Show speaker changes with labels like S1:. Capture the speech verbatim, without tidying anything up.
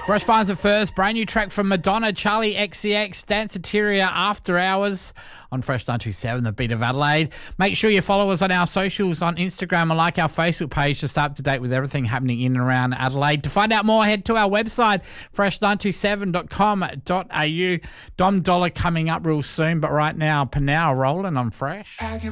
S1: Fresh finds it first. Brand new track from Madonna, Charlie X C X, Danceteria, After Hours on Fresh nine two seven, the beat of Adelaide. Make sure you follow us on our socials on Instagram and like our Facebook page to stay up to date with everything happening in and around Adelaide. To find out more, head to our website, fresh nine two seven dot com dot a u. Dom Dollar coming up real soon, but right now, Panau rolling on Fresh.